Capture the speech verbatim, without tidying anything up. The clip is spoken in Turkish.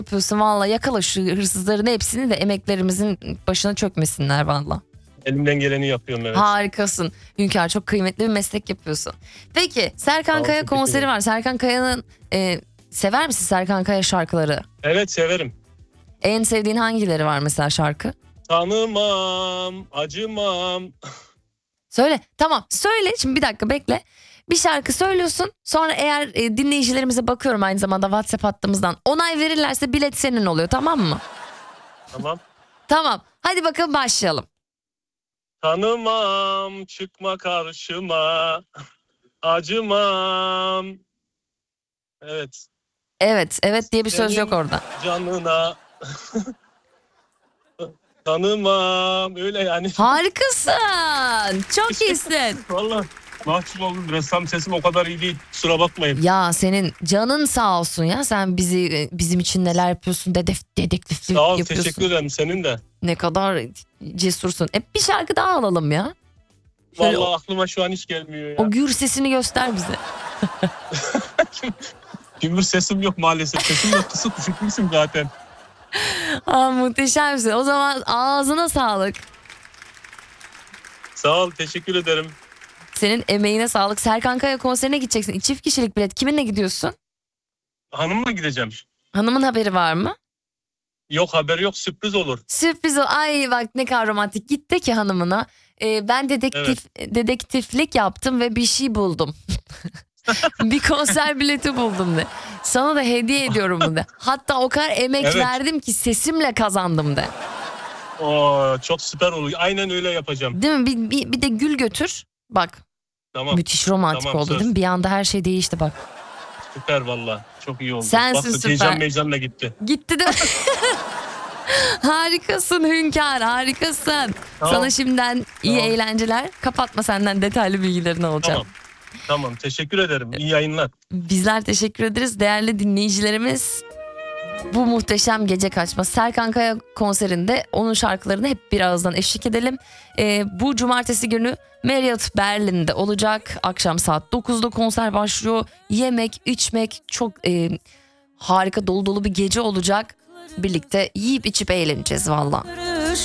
yapıyorsun valla, yakala şu hırsızların hepsini de emeklerimizin başına çökmesinler valla. Elimden geleni yapıyorum, evet. Harikasın Hünkar, çok kıymetli bir meslek yapıyorsun. Peki Serkan Tamam, Kaya teşekkür konseri ederim. var. Serkan Kaya'nın e, sever misin Serkan Kaya şarkıları? Evet, severim. En sevdiğin hangileri var mesela şarkı? Tanımam, acımam. Söyle. Tamam söyle. Şimdi bir dakika bekle. Bir şarkı söylüyorsun. Sonra eğer e, dinleyicilerimize bakıyorum aynı zamanda WhatsApp hattımızdan. Onay verirlerse bilet senin oluyor, tamam mı? Tamam. Tamam. Hadi bakalım başlayalım. Tanımam, çıkma karşıma. Acımam. Evet. Evet. Evet diye bir söz Senin yok orada. Canına. Tanımam. Öyle yani. Harikasın. Çok iyisin. Vallahi mahcup oldum. Ressam sesim o kadar iyi değil. Kusura bakmayın. Ya senin canın sağ olsun ya. Sen bizi bizim için neler yapıyorsun? Dedek, dedektiflik Sağ ol, yapıyorsun. teşekkür ederim, senin de. Ne kadar cesursun. E bir şarkı daha alalım ya. Şöyle Vallahi o, aklıma şu an hiç gelmiyor ya. o gür sesini göster bize. Gümbür sesim yok maalesef. Sesim de kısık, düşükmüşüm zaten. Aa, muhteşemsin. O zaman ağzına sağlık. Sağ ol, teşekkür ederim. Senin emeğine sağlık. Serkan Kaya konserine gideceksin. Çift kişilik bilet. Kiminle gidiyorsun? Hanımla gideceğim. Hanımın haberi var mı? Yok, haberi yok, sürpriz olur. Sürpriz o. Ay bak ne kadar romantik. Gitti ki hanımına. Ee, ben dedektif dedektiflik yaptım ve bir şey buldum. Bir konser bileti buldum de. Sana da hediye ediyorum bunu de. Hatta o kadar emek Evet. verdim ki sesimle kazandım de. Oo, çok süper olur. Aynen öyle yapacağım. Değil mi? Bir, bir, bir de gül götür. Bak Tamam. müthiş romantik Tamam, oldu söz. değil mi? Bir anda her şey değişti bak. Süper valla. Çok iyi oldu. Sensin Bak, süper. heyecan meycanla gitti. Gitti de. Harikasın Hünkar, harikasın. Tamam. Sana şimdiden iyi Tamam. eğlenceler. Kapatma, senden detaylı bilgilerini alacağım. Tamam. Tamam, teşekkür ederim. İyi yayınlar. Bizler teşekkür ederiz değerli dinleyicilerimiz. Bu muhteşem gece kaçma Serkan Kaya konserinde onun şarkılarını hep bir ağızdan eşlik edelim. Ee, bu cumartesi günü Marriott Berlin'de olacak. Akşam saat dokuzda konser başlıyor. Yemek, içmek çok e, harika, dolu dolu bir gece olacak. Birlikte yiyip içip eğleneceğiz valla.